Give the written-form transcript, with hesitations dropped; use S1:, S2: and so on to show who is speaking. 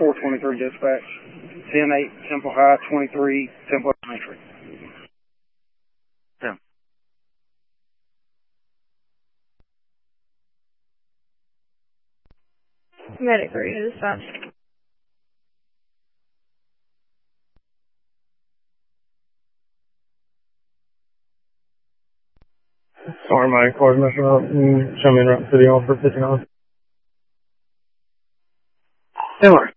S1: 423 dispatch. 10-8, Temple High, 23, Temple Elementary.
S2: Yeah.
S3: Medic 3 to dispatch.
S4: Sorry, my car's messing up. Show me in Route City on for 59. Taylor.